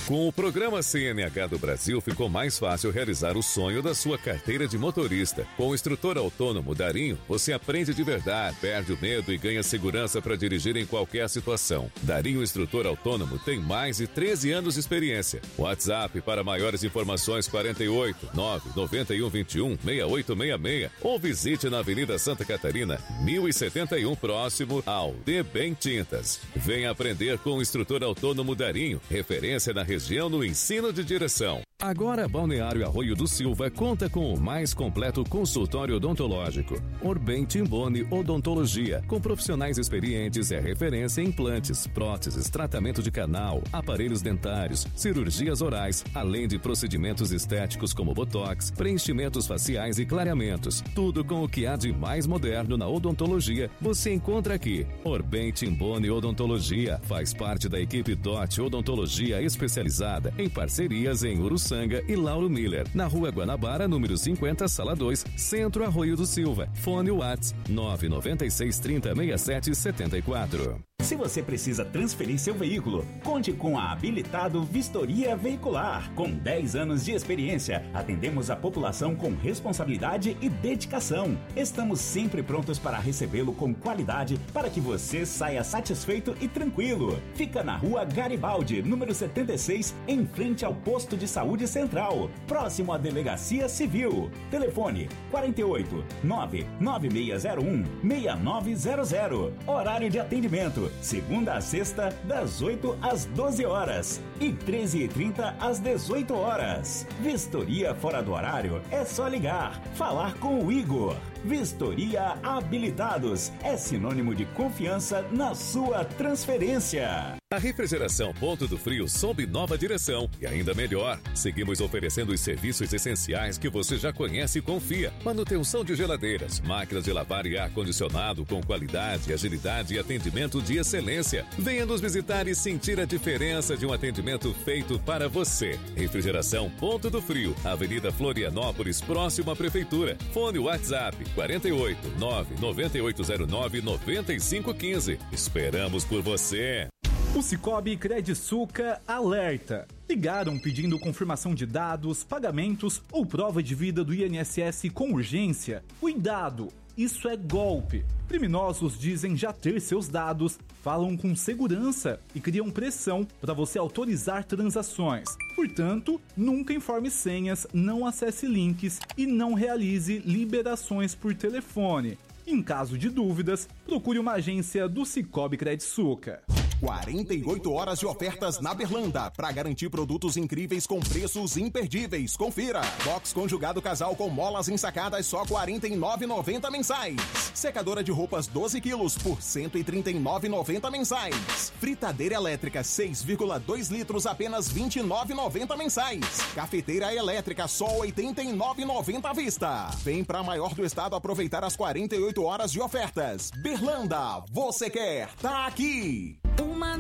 Com o programa CNH do Brasil, ficou mais fácil realizar o sonho da sua carteira de motorista. Com o instrutor autônomo Darinho, você aprende de verdade, perde o medo e ganha segurança para dirigir em qualquer situação. Darinho Instrutor Autônomo tem mais de 13 anos de experiência. WhatsApp para maiores informações 48 991 21 6866 ou visite na Avenida Santa Catarina, 1071, próximo ao De Bem Tintas. Venha aprender com o instrutor autônomo Darinho, referência na região no ensino de direção. Agora, Balneário Arroio do Silva conta com o mais completo consultório odontológico. Orbem Timboni Odontologia, com profissionais experientes, é referência em implantes, próteses, tratamento de canal, aparelhos dentários, cirurgias orais, além de procedimentos estéticos como botox, preenchimentos faciais e clareamentos. Tudo com o que há de mais moderno na odontologia, você encontra aqui. Orbem Timboni Odontologia faz parte da equipe DOT Odontologia especializada em parcerias em Uruçanga e Lauro Miller, na Rua Guanabara, número 50, Sala 2, Centro Arroio do Silva. Fone Whats 996 30 67 74. Se você precisa transferir seu veículo, conte com a Habilitado Vistoria Veicular. Com 10 anos de experiência, atendemos a população com responsabilidade e dedicação. Estamos sempre prontos para recebê-lo com qualidade para que você saia satisfeito e tranquilo. Fica na Rua Garibaldi, número 76, em frente ao Posto de Saúde Central, próximo à Delegacia Civil. Telefone 48 99601 6900. Horário de atendimento segunda a sexta, das 8 às 12 horas e 13h30 às 18 horas. Vistoria fora do horário é só ligar, falar com o Igor. Vistoria Habilitados é sinônimo de confiança na sua transferência. A refrigeração Ponto do Frio sob nova direção e ainda melhor. Seguimos oferecendo os serviços essenciais que você já conhece e confia. Manutenção de geladeiras, máquinas de lavar e ar-condicionado com qualidade, agilidade e atendimento de excelência. Venha nos visitar e sentir a diferença de um atendimento feito para você. Refrigeração Ponto do Frio, Avenida Florianópolis, próximo à Prefeitura. Fone WhatsApp 48 99809 9515. Esperamos por você. O Cicobi Crediçuca alerta. Ligaram pedindo confirmação de dados, pagamentos ou prova de vida do INSS com urgência? Cuidado! Isso é golpe. Criminosos dizem já ter seus dados, falam com segurança e criam pressão para você autorizar transações. Portanto, nunca informe senhas, não acesse links e não realize liberações por telefone. Em caso de dúvidas, procure uma agência do Cicobi Crediçuca. 48 horas de ofertas na Berlanda para garantir produtos incríveis com preços imperdíveis. Confira. Box conjugado casal com molas ensacadas só R$ 49,90 mensais. Secadora de roupas 12 quilos por R$ 139,90 mensais. Fritadeira elétrica 6,2 litros apenas R$ 29,90 mensais. Cafeteira elétrica só R$ 89,90 à vista. Vem para a maior do estado aproveitar as 48 horas de ofertas. Berlanda, você quer? Tá aqui! Uma